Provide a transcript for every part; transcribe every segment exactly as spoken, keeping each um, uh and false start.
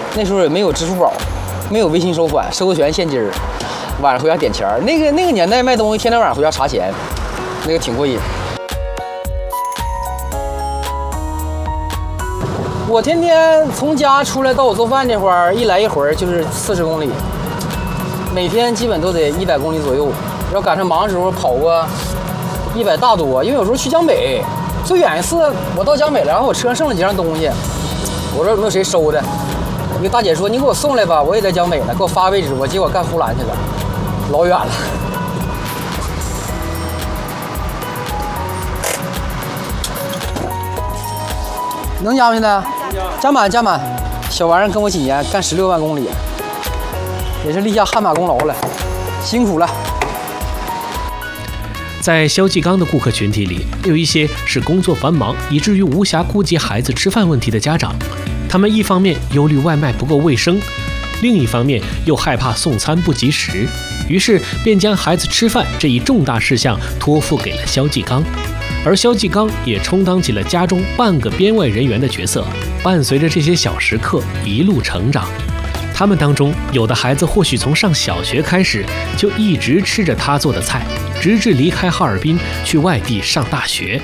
那时候也没有支付宝，没有微信收款，收的全现金儿。晚上回家点钱儿，那个那个年代卖东西，天天晚上回家查钱，那个挺过瘾。我天天从家出来到我做饭这块儿，一来一回儿就是四十公里，每天基本都得一百公里左右。要赶上忙的时候，跑个一百大多。因为有时候去江北，最远一次我到江北了，然后我车上剩了几样东西，我说有没有谁收的？一个大姐说：“你给我送来吧，我也在江北呢，给我发位置。”我结果干呼兰去了。老远了，能加吗？现在加满加满。小玩意儿跟我几年，干十六万公里，也是立下汗马功劳了，辛苦了。 在肖继刚的顾客群体里，有一些是工作繁忙以至于无暇顾及孩子吃饭问题的家长，他们一方面忧虑外卖不够卫生，另一方面又害怕送餐不及时。于是便将孩子吃饭这一重大事项托付给了肖继刚，而肖继刚也充当起了家中半个编外人员的角色，伴随着这些小食客一路成长。他们当中有的孩子或许从上小学开始就一直吃着他做的菜，直至离开哈尔滨去外地上大学。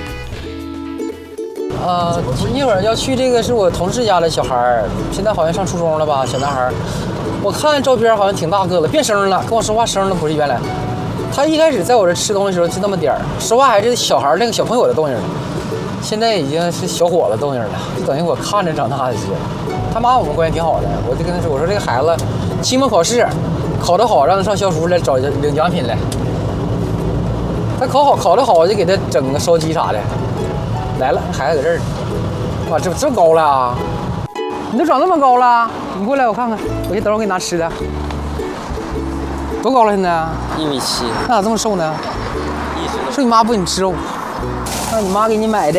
呃，一会儿要去这个是我同事家的小孩儿，现在好像上初中了吧，小男孩儿。我看照片好像挺大个子，变声了，跟我说话声了不是原来。他一开始在我这吃东西的时候就那么点儿，说话还是小孩那个小朋友的动静，现在已经是小伙子动静了，就等于我看着长大的些。他妈我们关系挺好的，我就跟他说，我说这个孩子期末考试考得好，让他上校书来找领奖品来。他考好考得好，我就给他整个烧鸡啥的。来了，孩子搁这儿，哇，这这高了啊！你都长这么高了，你过来我看看，我先等会儿给你拿吃的。多高了现在？ 一米七。 那咋这么瘦呢？是你妈不给你吃肉，让你妈给你买的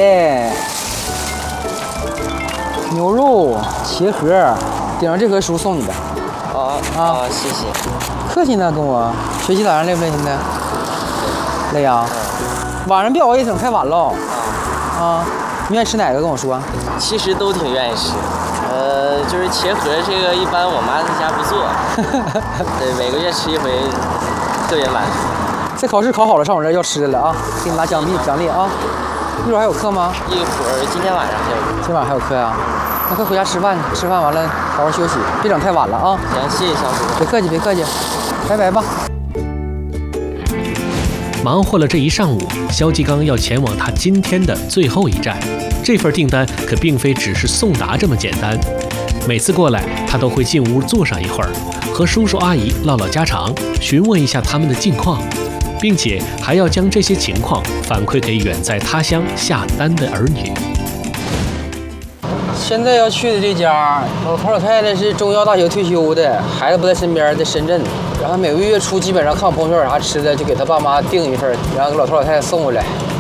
牛肉茄盒，顶上这盒书送你的。 啊啊，谢谢。 客气呢，跟我学习咋样？累不累？现在累呀。晚上别熬夜，整太晚了。啊，你愿意吃哪个？跟我说。 其实都挺愿意吃，呃，就是茄盒这个一般我妈在家不做，对，每个月吃一回，特别满足。 这考试考好了，上我这儿要吃的了啊，给你拿奖励奖励啊。一会儿还有课吗？ 一会儿今天晚上还有课。 今晚上还有课呀？那快回家吃饭去，吃饭完了好好休息，别整太晚了啊。 行，谢谢小主任。 别客气，别客气，拜拜吧。 忙活了这一上午，肖继刚要前往他今天的最后一站。这份订单可并非只是送达这么简单。每次过来，他都会进屋坐上一会儿，和叔叔阿姨唠唠家常，询问一下他们的近况，并且还要将这些情况反馈给远在他乡下单的儿女。 现在要去的这家老头老太太是中医药大学退休的，孩子不在身边，在深圳。然后每个月初基本上看我朋友圈有啥吃的，就给他爸妈订一份，然后给老头老太太送过来。